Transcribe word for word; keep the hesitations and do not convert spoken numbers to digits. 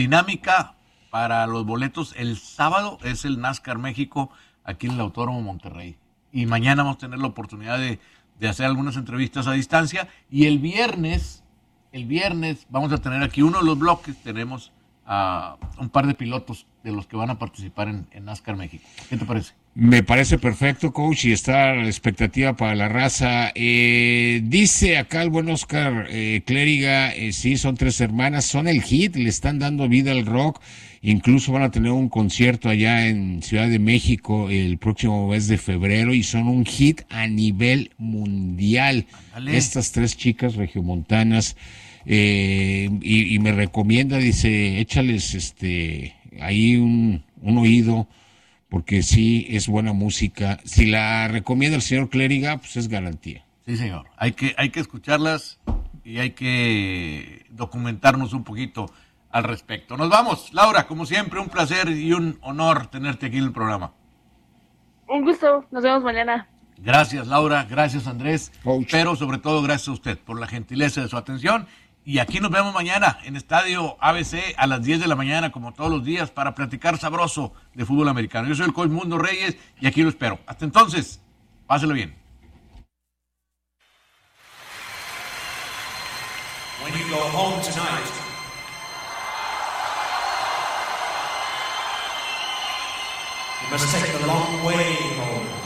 Dinámica para los boletos el sábado es el NASCAR México aquí en el Autódromo Monterrey. Y mañana vamos a tener la oportunidad de, de hacer algunas entrevistas a distancia. Y el viernes, el viernes vamos a tener aquí uno de los bloques, tenemos a un par de pilotos de los que van a participar en, en NASCAR México. ¿Qué te parece? Me parece perfecto, coach, y está la expectativa para la raza. Eh, dice acá el buen Oscar eh, Clériga, eh, sí, son tres hermanas, son el hit, le están dando vida al rock, incluso van a tener un concierto allá en Ciudad de México el próximo mes de febrero y son un hit a nivel mundial. Dale. Estas tres chicas regiomontanas, eh, y, y me recomienda, dice, échales este ahí un, un oído, porque sí es buena música. Si la recomienda el señor Clériga, pues es garantía. Sí, señor. Hay que, hay que escucharlas y hay que documentarnos un poquito al respecto. Nos vamos. Laura, como siempre, un placer y un honor tenerte aquí en el programa. Un gusto. Nos vemos mañana. Gracias, Laura. Gracias, Andrés. Coach. Pero sobre todo, gracias a usted por la gentileza de su atención. Y aquí nos vemos mañana en Estadio A B C a las diez de la mañana, como todos los días, para platicar sabroso de fútbol americano. Yo soy el coach Mundo Reyes y aquí lo espero. Hasta entonces, páselo bien. When you go home tonight, you must take the long way home.